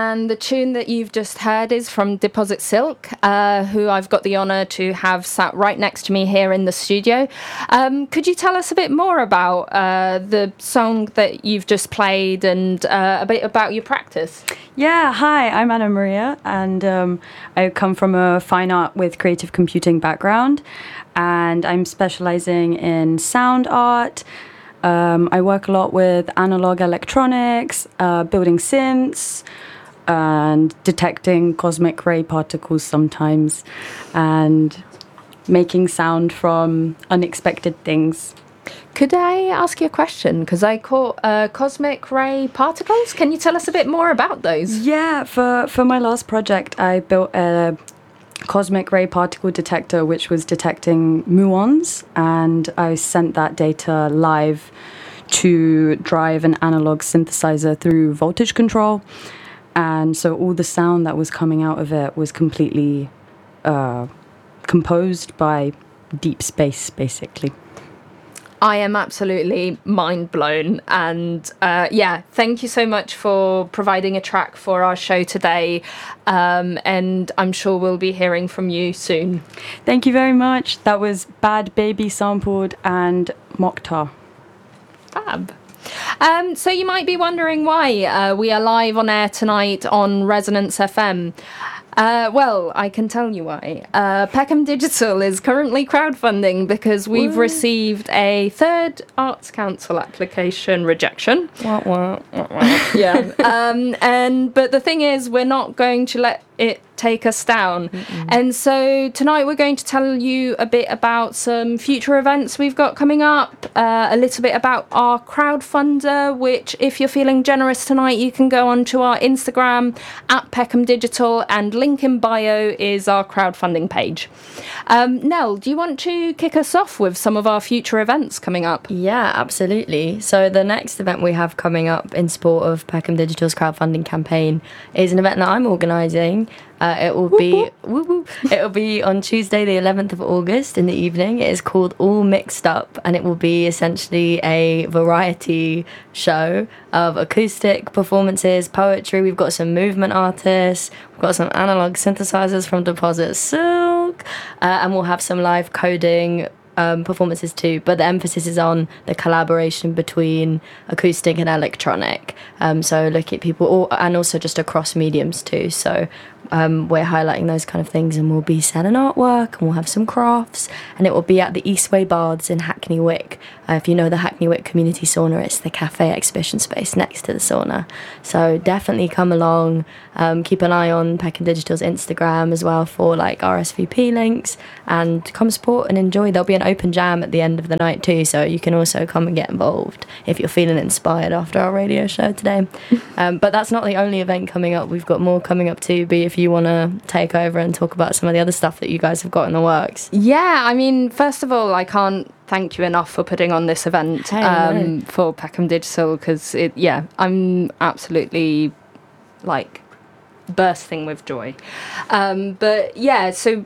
and the tune that you've just heard is from Deposit Silk, who I've got the honour to have sat right next to me here in the studio. Could you tell us a bit more about the song that you've just played and a bit about your practice? Yeah, hi, I'm Anna Maria, and I come from a fine art with creative computing background, and I'm specialising in sound art. I work a lot with analog electronics, building synths, and detecting cosmic ray particles sometimes, and making sound from unexpected things. Could I ask you a question? Because I caught cosmic ray particles. Can you tell us a bit more about those? Yeah, for my last project, I built a cosmic ray particle detector which was detecting muons, and I sent that data live to drive an analog synthesizer through voltage control, and so all the sound that was coming out of it was completely composed by deep space, basically. I am absolutely mind blown, and thank you so much for providing a track for our show today, and I'm sure we'll be hearing from you soon. Thank you very much. That was Bad Baby sampled and Mokhtar. Fab. So you might be wondering why we are live on air tonight on Resonance FM. Well, I can tell you why. Peckham Digital is currently crowdfunding because we've received a third Arts Council application rejection. Yeah. But the thing is, we're not going to let it take us down. And so tonight we're going to tell you a bit about some future events we've got coming up, a little bit about our crowdfunder, which if you're feeling generous tonight, you can go onto our Instagram at Peckham Digital, and link in bio is our crowdfunding page. Nell, do you want to kick us off with some of our future events coming up? Yeah, absolutely. So the next event we have coming up in support of Peckham Digital's crowdfunding campaign is an event that I'm organising. It will be on Tuesday, the 11th of August in the evening. It is called All Mixed Up, and it will be essentially a variety show of acoustic performances, poetry. We've got some movement artists. We've got some analog synthesizers from Deposit Silk, and we'll have some live coding performances too, but the emphasis is on the collaboration between acoustic and electronic. So look at people, and also just across mediums too. So we're highlighting those kind of things, and we'll be selling artwork, and we'll have some crafts, and it will be at the Eastway Bards in Hackney Wick. If you know the Hackney Wick Community Sauna, it's the cafe exhibition space next to the sauna. So definitely come along. Keep an eye on Peckham Digital's Instagram as well for like RSVP links, and come support and enjoy. There'll be an open jam at the end of the night too, so you can also come and get involved if you're feeling inspired after our radio show today. But that's not the only event coming up. We've got more coming up too, Be, if you want to take over and talk about some of the other stuff that you guys have got in the works. Yeah, I mean, first of all, I can't thank you enough for putting on this event for Peckham Digital, because I'm absolutely like bursting with joy. But yeah, so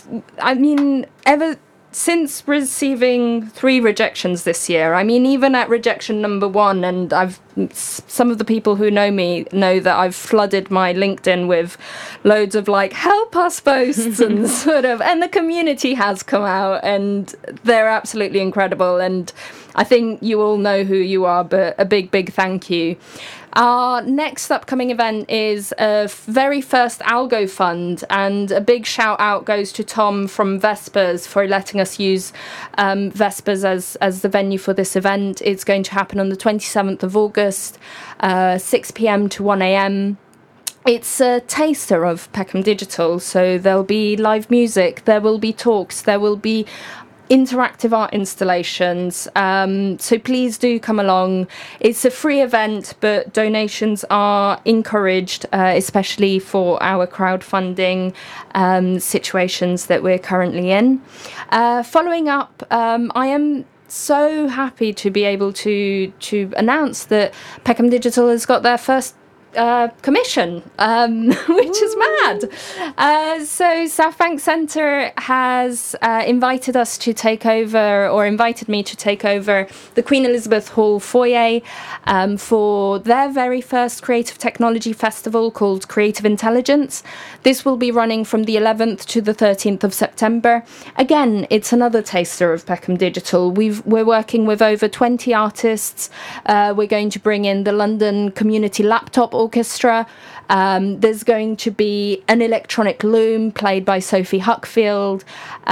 ever since receiving 3 rejections this year, I mean, even at rejection number 1, and some of the people who know me know that I've flooded my LinkedIn with loads of like help us posts and and the community has come out, and they're absolutely incredible, and I think you all know who you are, but a big thank you. Our next upcoming event is a very first Algo Fund, and a big shout out goes to Tom from Vespers for letting us use Vespers as the venue for this event. It's going to happen on the 27th of August, 6 p.m. to 1 a.m. It's a taster of Peckham Digital, so there'll be live music, there will be talks, there will be interactive art installations, so please do come along. It's a free event, but donations are encouraged, especially for our crowdfunding situations that we're currently in. Following up, I am so happy to be able to announce that Peckham Digital has got their first commission, which is mad. So South Bank Centre has invited us to take over, or invited me to take over the Queen Elizabeth Hall foyer for their very first creative technology festival called Creative Intelligence. This will be running from the 11th to the 13th of September. Again, it's another taster of Peckham Digital. We're working with over 20 artists. We're going to bring in the London Community Laptop Orchestra. There's going to be an electronic loom played by Sophie Huckfield.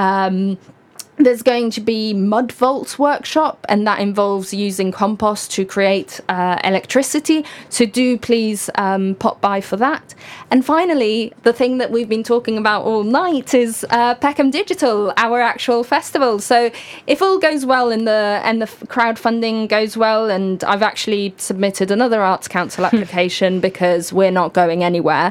There's going to be Mud Vaults workshop, and that involves using compost to create electricity. So do please pop by for that. And finally, the thing that we've been talking about all night is Peckham Digital, our actual festival. So if all goes well and the crowdfunding goes well, and I've actually submitted another Arts Council application because we're not going anywhere.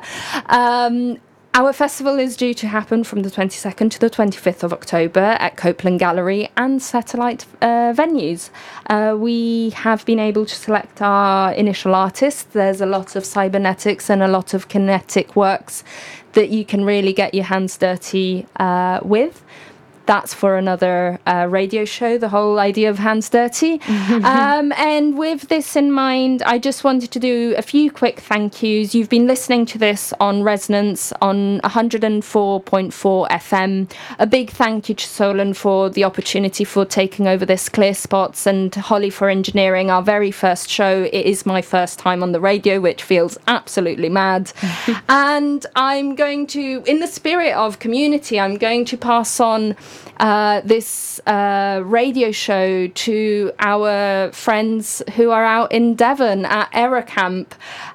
Our festival is due to happen from the 22nd to the 25th of October at Copeland Gallery and satellite venues. We have been able to select our initial artists. There's a lot of cybernetics and a lot of kinetic works that you can really get your hands dirty with. That's for another radio show, the whole idea of hands dirty. And with this in mind, I just wanted to do a few quick thank yous. You've been listening to this on Resonance on 104.4 FM. A big thank you to Solon for the opportunity for taking over this Clear Spots, and Holly for engineering our very first show. It is my first time on the radio, which feels absolutely mad. And I'm going to, in the spirit of community, I'm going to pass on this radio show to our friends who are out in Devon at Error Camp.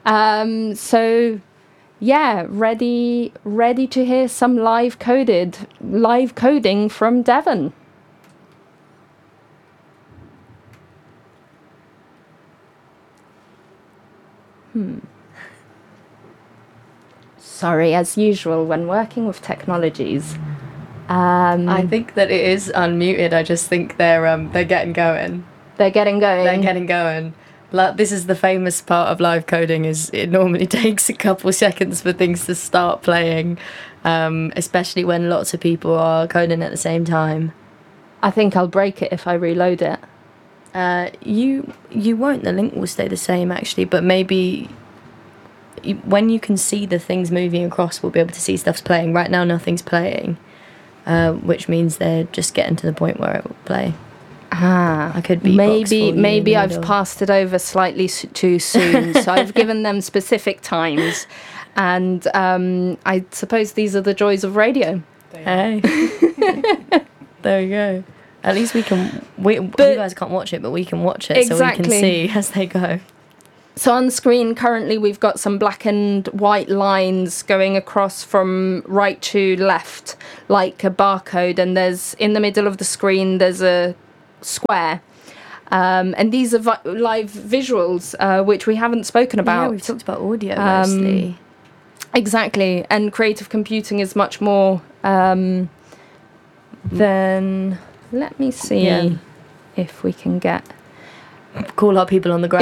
So yeah, ready to hear some live coding from Devon. Sorry, as usual, when working with technologies. I think that it is unmuted. I just think they're getting going. They're getting going. They're getting going. Like, this is the famous part of live coding, is it normally takes a couple seconds for things to start playing, especially when lots of people are coding at the same time. I think I'll break it if I reload it. You won't. The link will stay the same, actually, but maybe when you can see the things moving across, we'll be able to see stuff's playing. Right now, nothing's playing. Which means they're just getting to the point where it will play. I could be maybe I've passed it over slightly too soon. So I've given them specific times, and I suppose these are the joys of radio. Hey, there we go. At least we can. You guys can't watch it, but we can watch it, exactly. So we can see as they go. So on screen currently we've got some black and white lines going across from right to left, like a barcode, and there's in the middle of the screen there's a square. And these are live visuals, which we haven't spoken about. Yeah, we've talked about audio mostly. Exactly, and creative computing is much more than... Let me see if we can get... Call our people on the ground.